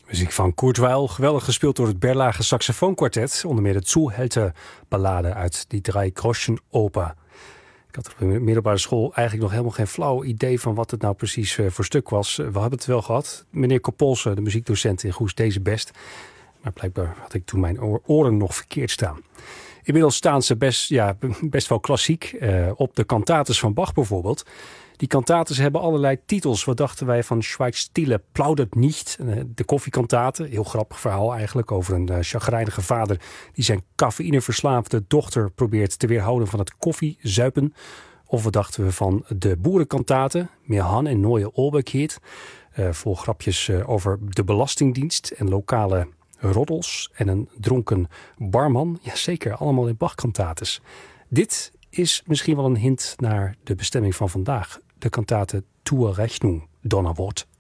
Muziek van Kurt Weill, geweldig gespeeld door het Berlage saxofoonkwartet. Onder meer de Zuhälter-ballade uit die Drei Groschen Oper. Ik had op de middelbare school eigenlijk nog helemaal geen flauw idee van wat het nou precies voor stuk was. We hebben het wel gehad. Meneer Kopolse, de muziekdocent in Goes, deze best. Maar blijkbaar had ik toen mijn oren nog verkeerd staan. Inmiddels staan ze best wel klassiek op de cantates van Bach bijvoorbeeld. Die cantates hebben allerlei titels. Wat dachten wij van Schweigt stille, plaudert nicht. De koffiekantate, heel grappig verhaal eigenlijk over een chagrijnige vader die zijn cafeïneverslaafde dochter probeert te weerhouden van het koffiezuipen. Of wat dachten we van de boerenkantate, meer Han en Neue Oberkeet. Vol grapjes over de Belastingdienst en lokale roddels en een dronken barman. Jazeker, allemaal in Bach-cantates. Dit is misschien wel een hint naar de bestemming van vandaag. De cantate Zur Rechnung, Donnerwort.